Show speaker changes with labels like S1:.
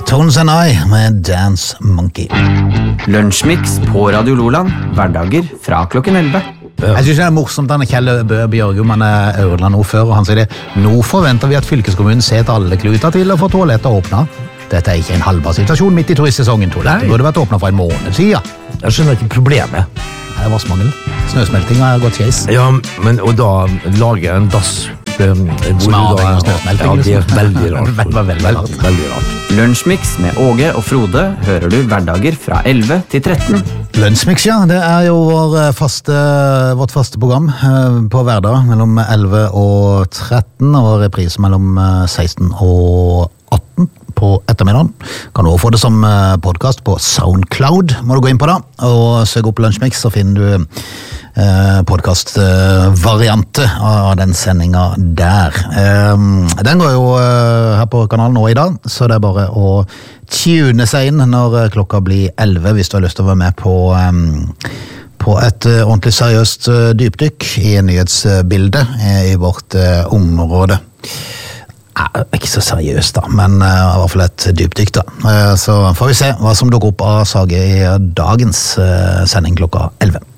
S1: Tones and I med Dance Monkey.
S2: Lunsjmix på Radio Loland, hverdager fra klokken 11.
S1: Jeg synes det er morsomt at Kjell Bjørgum, han er Ørland-ordfører, og han sier det. Nå forventer vi at fylkeskommunen setter alle kluter til å få toaletter åpnet. Dette er ikke en halvbar situasjon midt i turistsesongen, tror jeg. Det burde vært åpnet for en måned siden.
S3: Jeg skjønner ikke problemet.
S1: Det er vassmangel. Snøsmelting har gått kjeis.
S3: Ja, men og da lager en dass
S1: som er avhengig av snøsmelting.
S3: Ja, det er veldig rart.
S1: Veldig rart.
S2: Lunsjmix med Åge og Frode hører du hverdager fra 11 til 13.
S1: Lunsjmix, ja. Det er jo vårt faste program på hverdag mellom 11 og 13, og reprise mellom 16 og 18 på ettermiddagen. Kan du også få det som podcast på SoundCloud, må du gå inn på da, og søk opp Lunsjmix, så finner du podcast-variante av den sendingen der. Den går jo her på kanalen nå i dag, så det er bare å tune seg inn når klokka blir 11, hvis du har lyst til å være med på et ordentlig seriøst dypdykk i nyhetsbilde i vårt område. Ikke så seriøst da, men i hvert fall et dypdykk da. Så får vi se hva som dukker opp av sager i dagens sending klokka 11.